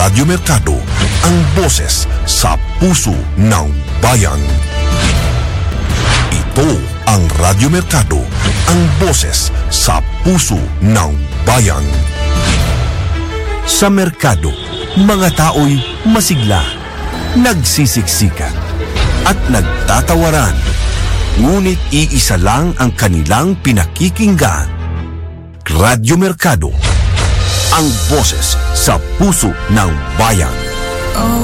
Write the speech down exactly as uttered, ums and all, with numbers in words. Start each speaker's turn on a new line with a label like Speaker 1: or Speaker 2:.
Speaker 1: Radyo Mercado, ang boses sa puso ng bayan. Ito ang Radyo Mercado, ang boses sa puso ng bayan. Sa merkado, mga tao'y masigla, nagsisiksikan, at nagtatawaran. Ngunit iisa lang ang kanilang pinakikinggan. Radyo Mercado, ang boses sa puso ng bayan.
Speaker 2: Oh,